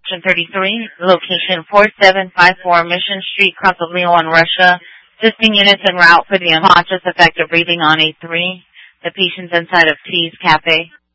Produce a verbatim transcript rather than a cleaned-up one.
Option thirty-three, location four seven five four Mission Street, Krasavlio in Russia. Assisting units en route for the unconscious effective breathing on A three. The patient's inside of T's Cafe.